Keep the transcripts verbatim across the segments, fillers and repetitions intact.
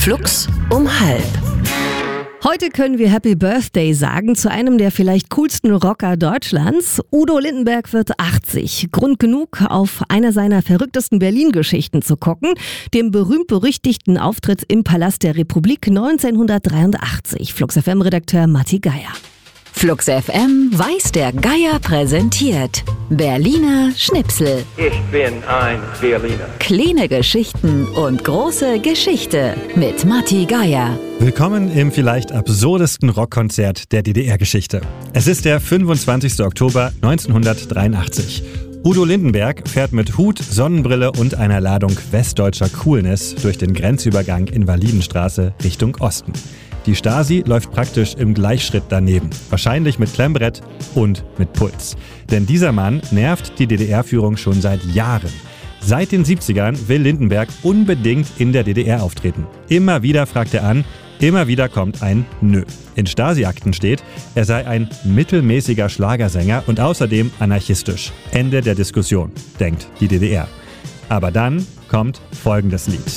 Flux um halb. Heute können wir Happy Birthday sagen zu einem der vielleicht coolsten Rocker Deutschlands. Udo Lindenberg wird achtzig. Grund genug, auf einer seiner verrücktesten Berlin-Geschichten zu gucken, dem berühmt-berüchtigten Auftritt im Palast der Republik neunzehnhundertdreiundachtzig. Flux F M-Redakteur Matti Geier. Flux F M weiß der Geier präsentiert Berliner Schnipsel. Ich bin ein Berliner. Kleine Geschichten und große Geschichte mit Matti Geier. Willkommen im vielleicht absurdesten Rockkonzert der D D R-Geschichte. Es ist der fünfundzwanzigster Oktober neunzehnhundertdreiundachtzig. Udo Lindenberg fährt mit Hut, Sonnenbrille und einer Ladung westdeutscher Coolness durch den Grenzübergang Invalidenstraße Richtung Osten. Die Stasi läuft praktisch im Gleichschritt daneben, wahrscheinlich mit Klemmbrett und mit Puls. Denn dieser Mann nervt die D D R-Führung schon seit Jahren. Seit den siebzigern will Lindenberg unbedingt in der D D R auftreten. Immer wieder fragt er an, immer wieder kommt ein Nö. In Stasi-Akten steht, er sei ein mittelmäßiger Schlagersänger und außerdem anarchistisch. Ende der Diskussion, denkt die D D R. Aber dann kommt folgendes Lied.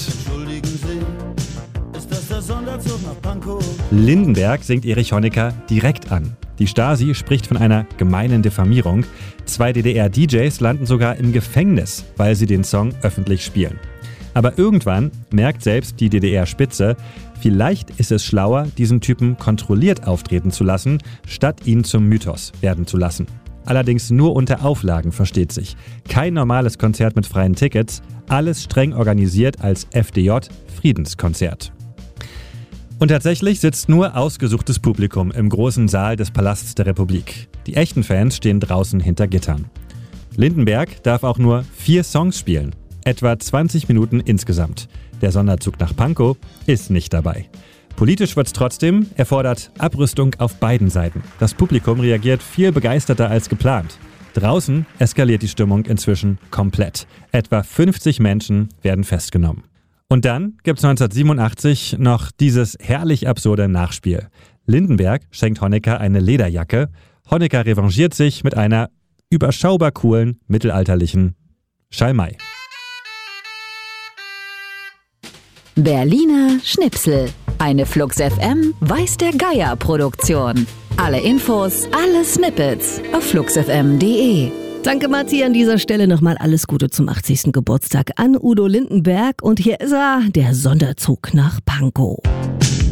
Lindenberg singt Erich Honecker direkt an. Die Stasi spricht von einer gemeinen Diffamierung. Zwei D D R-D Js landen sogar im Gefängnis, weil sie den Song öffentlich spielen. Aber irgendwann merkt selbst die D D R-Spitze, vielleicht ist es schlauer, diesen Typen kontrolliert auftreten zu lassen, statt ihn zum Mythos werden zu lassen. Allerdings nur unter Auflagen, versteht sich. Kein normales Konzert mit freien Tickets, alles streng organisiert als F D J-Friedenskonzert. Und tatsächlich sitzt nur ausgesuchtes Publikum im großen Saal des Palasts der Republik. Die echten Fans stehen draußen hinter Gittern. Lindenberg darf auch nur vier Songs spielen, etwa zwanzig Minuten insgesamt. Der Sonderzug nach Pankow ist nicht dabei. Politisch wird's trotzdem, er fordert Abrüstung auf beiden Seiten. Das Publikum reagiert viel begeisterter als geplant. Draußen eskaliert die Stimmung inzwischen komplett. Etwa fünfzig Menschen werden festgenommen. Und dann gibt's neunzehnhundertsiebenundachtzig noch dieses herrlich absurde Nachspiel. Lindenberg schenkt Honecker eine Lederjacke. Honecker revanchiert sich mit einer überschaubar coolen, mittelalterlichen Schalmei. Berliner Schnipsel. Eine Flux F M weiß der Geier Produktion. Alle Infos, alle Snippets auf flux f m punkt d e. Danke, Matti. An dieser Stelle nochmal alles Gute zum achtzigsten Geburtstag an Udo Lindenberg. Und hier ist er, der Sonderzug nach Pankow.